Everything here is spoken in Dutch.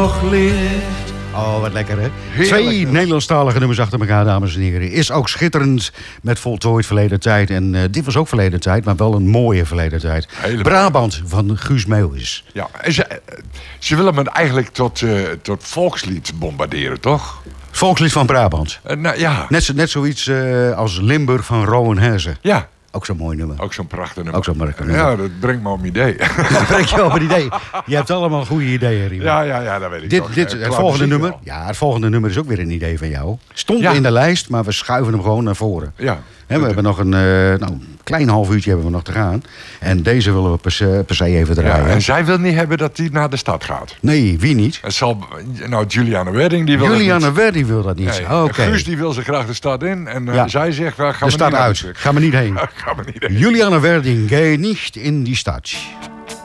nog ligt. Oh, wat lekker, hè? Heerlijk, 2 Nederlandstalige nummers achter elkaar, dames en heren. Is ook schitterend met voltooid verleden tijd. En dit was ook verleden tijd, maar wel een mooie verleden tijd. Hele Brabant van Guus Meeuwis. Ja, en ze willen me eigenlijk tot volkslied bombarderen, toch? Volkslied van Brabant. Nou ja. Net zoiets als Limburg van Rowan Herzen. Ja. Ook zo'n mooi nummer. Ook zo'n prachtig nummer. Ook zo'n prachtig nummer. Ja, dat brengt me op een idee. Dat brengt je op een idee. Je hebt allemaal goede ideeën, Riemen. Ja, dat weet ik toch. Het volgende nummer. Ja, het volgende nummer is ook weer een idee van jou. Stond Ja. in de lijst, maar we schuiven hem gewoon naar voren. Ja. We hebben nog een klein half uurtje hebben we nog te gaan. En deze willen we per se even draaien. En zij wil niet hebben dat hij naar de stad gaat. Nee, wie niet? Het zal, Juliana Wedding die wil Juliana Verdi wil dat niet. Nee, Oké. Guus die wil ze graag de stad in. En zij zegt, ga De me stad niet uit. Ga me niet heen. Ga me niet heen. Juliana Verding, geh niet in die stad.